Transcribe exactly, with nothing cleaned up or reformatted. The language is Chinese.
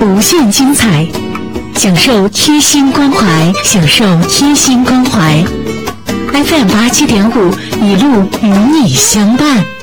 无限精彩，享受贴心关怀，享受贴心关怀。F M 八七点五，一路与你相伴。